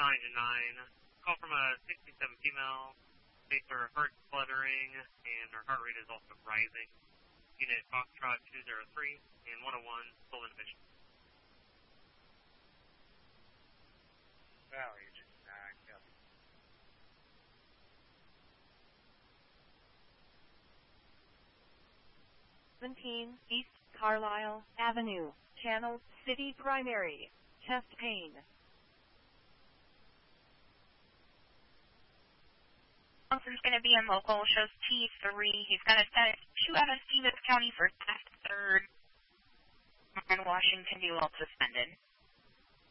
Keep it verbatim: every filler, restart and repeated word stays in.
nine to nine. Call from a sixty-seven female. States her heart fluttering, and her heart rate is also rising. Unit Foxtrot two zero three and one oh one, full admission. Valley, just nine, copy. seventeen East Carlisle Avenue, Channel City Primary, chest pain. There's going to be a local, shows T three. He's going to send it to out of Stevens County for test third. And Washington D. Well suspended.